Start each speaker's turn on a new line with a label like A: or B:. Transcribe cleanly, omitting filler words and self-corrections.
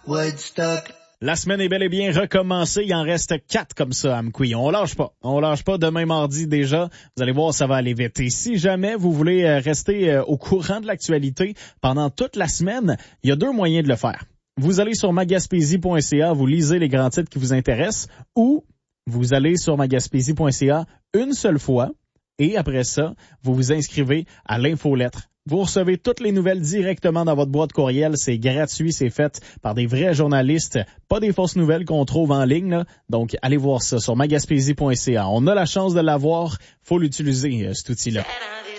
A: Woodstock.
B: La semaine est bel et bien recommencée. Il en reste 4 comme ça à Mkoui. On lâche pas. Demain mardi déjà. Vous allez voir, ça va aller vite. Et si jamais vous voulez rester au courant de l'actualité pendant toute la semaine, il y a 2 moyens de le faire. Vous allez sur magaspésie.ca, vous lisez les grands titres qui vous intéressent, ou vous allez sur magaspésie.ca une seule fois, et après ça, vous vous inscrivez à l'infolettre. Vous recevez toutes les nouvelles directement dans votre boîte courriel. C'est gratuit, c'est fait par des vrais journalistes, pas des fausses nouvelles qu'on trouve en ligne, là. Donc, allez voir ça sur magaspésie.ca. On a la chance de l'avoir, faut l'utiliser, cet outil-là.